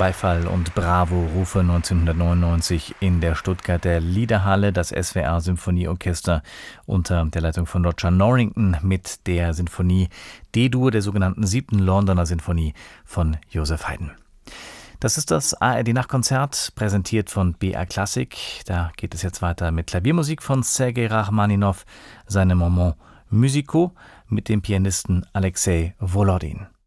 Beifall und Bravo-Rufe 1999 in der Stuttgarter Liederhalle. Das SWR Symphonieorchester unter der Leitung von Roger Norrington mit der Sinfonie D-Dur, der sogenannten 7. Londoner Sinfonie von Joseph Haydn. Das ist das ARD-Nachtkonzert, präsentiert von BR Klassik. Da geht es jetzt weiter mit Klaviermusik von Sergei Rachmaninow, seinem Moments musicaux mit dem Pianisten Alexei Volodin.